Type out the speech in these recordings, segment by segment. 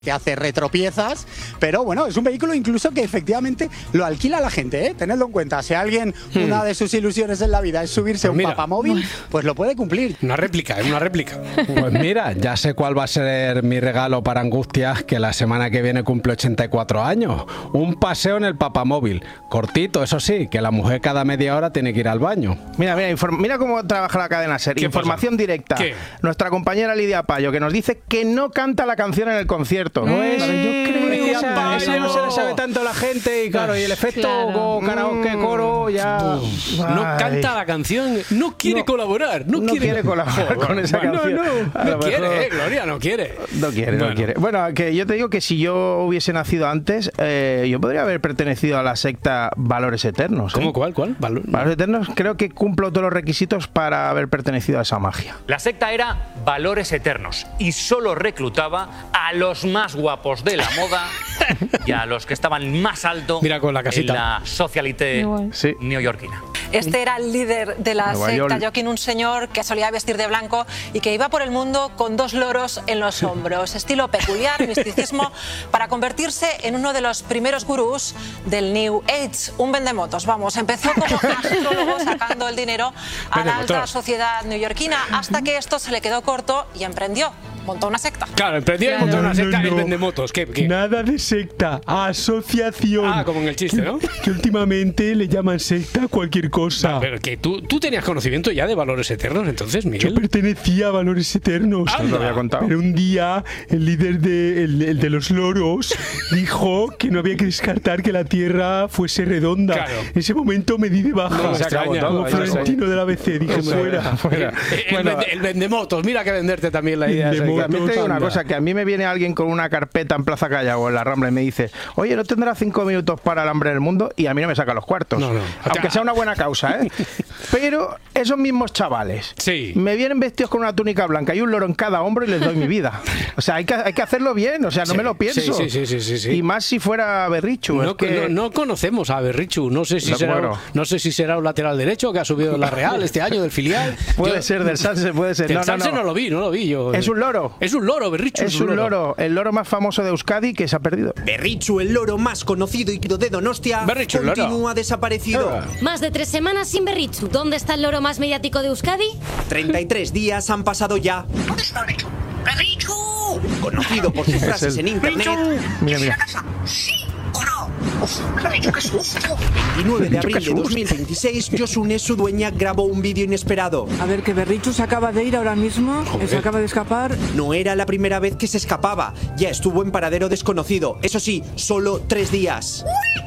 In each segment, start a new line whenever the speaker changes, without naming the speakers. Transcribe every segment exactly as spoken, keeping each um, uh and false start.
que hace retropiezas, pero bueno, es un vehículo incluso que efectivamente lo alquila la gente, ¿eh? Tenedlo en cuenta, si alguien, hmm. una de sus ilusiones en la vida es subirse a un papamóvil, pues lo puede cumplir.
Una réplica, es una réplica.
Pues mira, ya sé cuál va a ser mi regalo para Angustias, que la semana que viene cumple ochenta y cuatro años. Un paseo en el papamóvil, cortito, eso sí, que la mujer cada media hora tiene que ir al baño.
Mira, mira, mira cómo trabaja la cadena SER. Información pasa? directa. ¿Qué? Nuestra compañera Lidia Payo, que nos dice que no canta la canción en el concierto.
Pues,
yo
creo que esa, esa no se la sabe tanto la gente y claro, y el efecto claro. karaoke, coro, ya...
No Ay. canta la canción, no quiere no, colaborar. No,
no
quiere,
quiere colaborar con esa
bueno,
canción.
No, no, no quiere, mejor... eh, Gloria, no quiere.
No quiere, bueno. no quiere. Bueno, que yo te digo que si yo hubiese nacido antes, eh, yo podría haber pertenecido a la secta Valores Eternos. ¿eh?
¿Cómo, cuál, cuál? Val...
Valores Eternos, creo que cumplo todos los requisitos para haber pertenecido a esa magia.
La secta era Valores Eternos y solo reclutaba a los más guapos de la moda y a los que estaban más alto
Mira con la casita.
en la socialité sí. neoyorquina.
Este era el líder de la Nueva secta York. Joaquín, un señor que solía vestir de blanco y que iba por el mundo con dos loros en los hombros. Estilo peculiar, misticismo, para convertirse en uno de los primeros gurús del New Age. Un vendemotos, vamos. Empezó como astrólogo sacando el dinero a la alta sociedad neoyorquina hasta que esto se le quedó corto y emprendió. Montó una secta.
Claro, emprendió claro. y montó una secta no, no, no. en vendemotos. ¿Qué, qué?
Nada de secta, asociación.
Ah, como en el chiste,
que,
¿no?
Que últimamente le llaman secta a cualquier cosa.
Ah, pero que tú, tú tenías conocimiento ya de Valores Eternos, entonces, Miguel.
Yo pertenecía a Valores Eternos.
Anda.
Lo había contado.
Pero un día el líder de, el, el de los loros dijo que no había que descartar que la Tierra fuese redonda.
Claro.
En ese momento me di de baja.
No, se acabó todo.
Como Florentino del A B C, dije fuera.
fuera. El, bueno, el, el vendemotos, mira que venderte también la idea.
También te digo una cosa, que a mí me viene alguien con una carpeta en Plaza Callao o en la Rambla y me dice, oye, ¿no tendrás cinco minutos para el hambre del mundo? Y a mí no me saca los cuartos.
No, no.
Aunque sea una buena causa, ¿eh? Pero esos mismos chavales
sí.
me vienen vestidos con una túnica blanca y un loro en cada hombro y les doy mi vida. O sea, hay que, hay que hacerlo bien, o sea, no
sí,
me lo pienso.
Sí, sí, sí, sí, sí.
Y más si fuera Berrichu.
No,
es que...
no, no conocemos a Berrichu, no sé si será, bueno. no sé si será un lateral derecho que ha subido la Real este año del filial.
Puede
yo,
ser del Sanse, puede ser.
Del
no,
Sanse
no, no.
no lo vi, no lo vi yo.
Es un loro.
Es un loro, Berrichu.
Es un loro, el loro más famoso de Euskadi que se ha perdido.
Berrichu, el loro más conocido y de Donostia,
Berrichu,
continúa desaparecido.
Más de tres semanas sin Berrichu. ¿Dónde está el loro más mediático de Euskadi?
treinta y tres días han pasado ya.
¿Dónde está Berrichu? ¡Berrichu!
Conocido por sus frases en internet.
Mira, mira.
¿Sí o no? Berrichu, qué susto.
veintinueve de abril de dos mil veintiséis, Josune, su dueña, grabó un vídeo inesperado.
A ver, que Berrichu se acaba de ir ahora mismo, Joder. se acaba de escapar.
No era la primera vez que se escapaba, ya estuvo en paradero desconocido. Eso sí, solo tres días.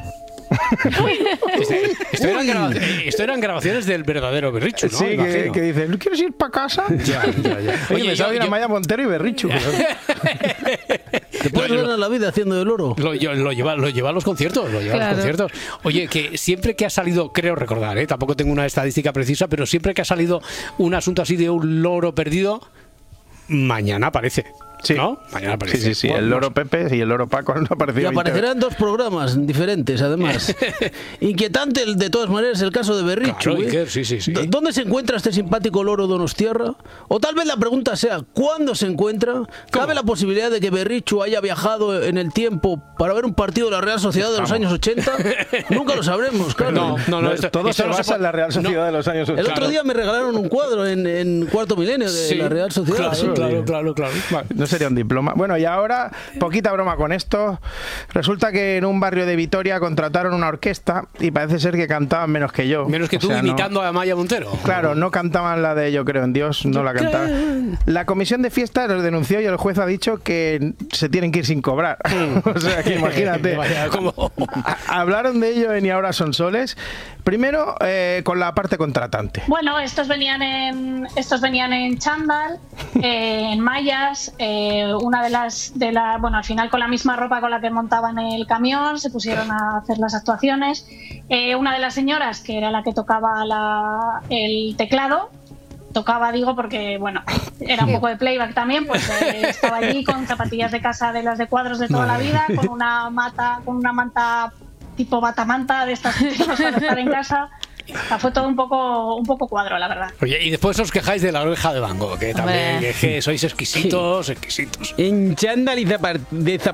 Este, esto, eran graba- esto eran grabaciones del verdadero Berrichu, ¿no?
Sí, que, que dice, ¿no quieres ir para casa?
Ya, ya, ya.
Oye,
Oye,
me sabe
yo,
ir a
yo...
Maya Montero y Berrichu.
¿Te puedes ver en la vida haciendo de loro?
Lo, lo, lo, lleva, lo lleva a los conciertos, lo lleva claro. a los conciertos. Oye, que siempre que ha salido, creo recordar, ¿eh? tampoco tengo una estadística precisa, pero siempre que ha salido un asunto así de un loro perdido, mañana aparece.
Sí.
¿No? Mañana aparece.
Sí, sí, sí. El loro Pepe y el loro Paco no aparecieron.
Y aparecerán en dos programas diferentes, además. Inquietante, el, de todas maneras, el caso de Berrichu.
Claro,
¿eh?
Iker, sí, sí, sí.
¿Dónde se encuentra este simpático loro donostiarra? O tal vez la pregunta sea, ¿cuándo se encuentra? ¿Cómo? ¿Cabe la posibilidad de que Berrichu haya viajado en el tiempo para ver un partido de la Real Sociedad de los años ochenta? Nunca lo sabremos, claro.
No, no, no. Esto,
todo
esto
se
no
basa
se
en la Real Sociedad no. de los años ochenta.
El otro
claro.
día me regalaron un cuadro en, en Cuarto Milenio de sí, la Real Sociedad.
Claro,
sí.
claro, claro, claro.
Vale, no sería un diploma. Bueno, y ahora, poquita broma con esto. Resulta que en un barrio de Vitoria contrataron una orquesta y parece ser que cantaban menos que yo.
Menos que tú, o sea, imitando no, a Maya Montero.
Claro, no cantaban la de Yo creo en Dios, no yo la cantaban. La comisión de fiestas los denunció y el juez ha dicho que se tienen que ir sin cobrar. O sea, que imagínate.
Vaya, ¿cómo?
Hablaron de ello en Y ahora son soles. Primero, eh, con la parte contratante.
Bueno, estos venían en estos venían en chándal, eh, en mallas, eh, una de las de la bueno, al final con la misma ropa con la que montaban el camión, se pusieron a hacer las actuaciones. Eh, una de las señoras, que era la que tocaba la, el teclado, tocaba, digo, porque bueno, era un poco de playback también, pues eh, estaba allí con zapatillas de casa de las de cuadros de toda la vida, con una mata, con una manta tipo batamanta de estas para estar en casa. O sea, fue todo un poco, un poco cuadro, la verdad.
Oye, y después os quejáis de la oreja de Van Gogh, que también que, que sois exquisitos, exquisitos.
En chándal y zapar, de